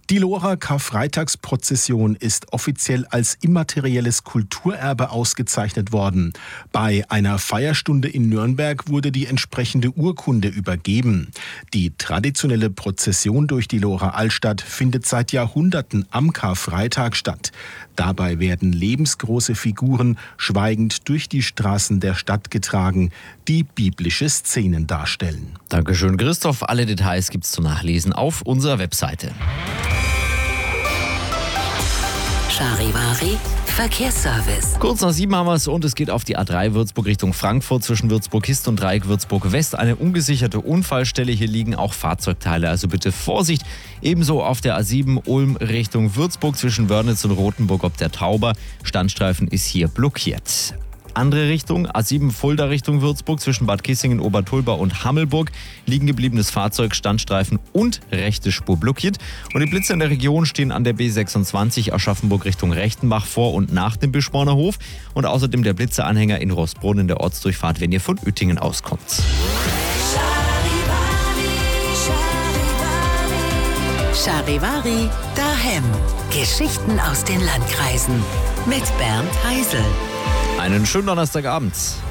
Die Lorer Karfreitagsprozession ist offiziell als immaterielles Kulturerbe ausgezeichnet worden. Bei einer Feierstunde in Nürnberg wurde die entsprechende Urkunde übergeben. Die traditionelle Prozession durch die Lorer Altstadt findet seit Jahrhunderten am Karfreitag statt. Dabei werden lebensgroße Figuren schweigend durch die Straßen der Stadt getragen, die biblische Szenen darstellen. Dankeschön, Christoph. Alle Details gibt's zu nachlesen auf unserer Webseite. Charivari Verkehrsservice. Kurz nach 7 haben wir es und es geht auf die A3 Würzburg Richtung Frankfurt zwischen Würzburg-Hist und Dreieck Würzburg-West. Eine ungesicherte Unfallstelle. Hier liegen auch Fahrzeugteile, also bitte Vorsicht. Ebenso auf der A7 Ulm Richtung Würzburg zwischen Wörnitz und Rothenburg ob der Tauber. Standstreifen ist hier blockiert. Andere Richtung, A7 Fulda Richtung Würzburg zwischen Bad Kissingen, Obertulba und Hammelburg. Liegen gebliebenes Fahrzeug, Standstreifen und rechte Spur blockiert. Und die Blitze in der Region stehen an der B26 Aschaffenburg Richtung Rechtenbach vor und nach dem Bischborner Hof. Und außerdem der Blitzeanhänger in Roßbrunn in der Ortsdurchfahrt, wenn ihr von Uettingen auskommt. Charivari daheim. Geschichten aus den Landkreisen. Mit Bernd Heisel. Einen schönen Donnerstagabend.